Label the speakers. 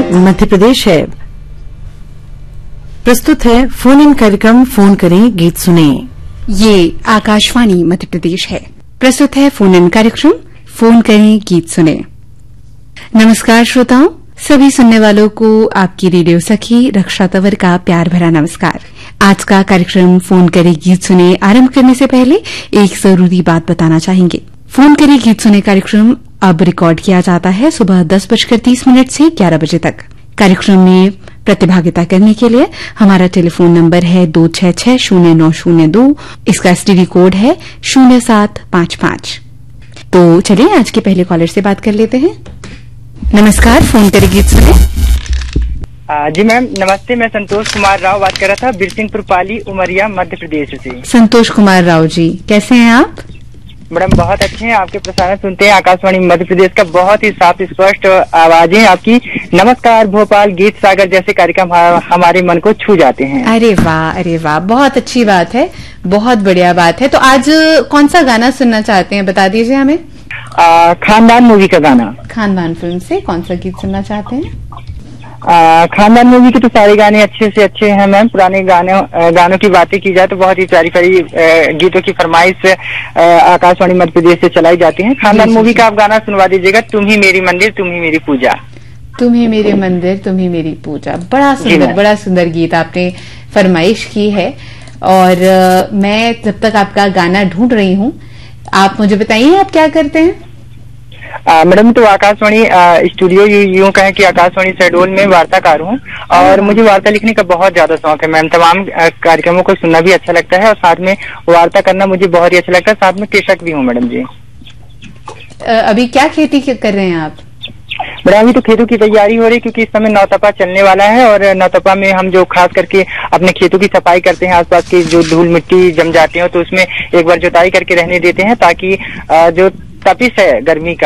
Speaker 1: मध्य प्रदेश है। प्रस्तुत है फोन इन कार्यक्रम फोन करें गीत सुने।
Speaker 2: ये आकाशवाणी मध्य प्रदेश है। प्रस्तुत है फोन इन कार्यक्रम फोन करें गीत सुने। नमस्कार श्रोताओं, सभी सुनने वालों को आपकी रेडियो सखी रक्षा तंवर का प्यार भरा नमस्कार। आज का कार्यक्रम फोन करे गीत सुने आरंभ करने से पहले एक जरूरी बात बताना चाहेंगे। फोन करे गीत सुने कार्यक्रम अब रिकॉर्ड किया जाता है सुबह 10:30 से 11 बजे तक। कार्यक्रम में प्रतिभागिता करने के लिए हमारा टेलीफोन नंबर है 26600902। इसका एसटीडी कोड है 0755। तो चलिए आज के पहले कॉलर से बात कर लेते हैं। नमस्कार, फोन करे गीत सुने।
Speaker 3: जी मैम नमस्ते, मैं संतोष कुमार राव बात कर रहा था, बिरसिंहपुर पाली, उमरिया, मध्य प्रदेश से।
Speaker 2: संतोष कुमार राव जी, कैसे हैं आप?
Speaker 3: मैडम बहुत अच्छे हैं, आपके प्रसारण सुनते हैं आकाशवाणी मध्य प्रदेश का, बहुत ही साफ स्पष्ट आवाजें आपकी। नमस्कार भोपाल, गीत सागर जैसे कार्यक्रम हमारे मन को छू जाते हैं।
Speaker 2: अरे वाह, बहुत अच्छी बात है, बहुत बढ़िया बात है। तो आज कौन सा गाना सुनना चाहते हैं, बता दीजिए हमें।
Speaker 3: खानदान मूवी का गाना।
Speaker 2: खानदान फिल्म से कौन सा गीत सुनना चाहते हैं?
Speaker 3: खानदान मूवी के तो सारे गाने अच्छे से अच्छे हैं मैम। पुराने गानों की बातें की जाए तो बहुत ही प्यारी प्यारी गीतों की फरमाइश आकाशवाणी मध्य प्रदेश से चलाई जाती है। खानदान मूवी का आप गाना सुनवा दीजिएगा, तुम ही मेरी मंदिर तुम ही मेरी पूजा।
Speaker 2: तुम ही मेरे मंदिर तुम ही मेरी पूजा। बड़ा सुंदर गीत आपने फरमाइश की है। और मैं जब तक आपका गाना ढूंढ रही हूँ, आप मुझे बताइए आप क्या करते हैं?
Speaker 3: मैडम तो आकाशवाणी स्टूडियो यूं कहें कि आकाशवाणी शहडोल में वार्ताकार हूं और मुझे वार्ता लिखने का बहुत ज्यादा शौक है मैम। तमाम कार्यक्रमों को सुनना भी अच्छा लगता है और साथ में वार्ता करना मुझे बहुत ही अच्छा लगता है। साथ में कृषक भी हूं मैडम जी।
Speaker 2: अभी क्या खेती कर रहे हैं आप?
Speaker 3: मैडम अभी तो खेतों की तैयारी हो रही है क्योंकि इस समय नौतपा चलने वाला है और नौतपा में हम जो खास करके अपने खेतों की सफाई करते हैं, आसपास की जो धूल मिट्टी जम जाती है तो उसमें एक बार जुताई करके रहने देते हैं ताकि जो तपिश है गर्मी का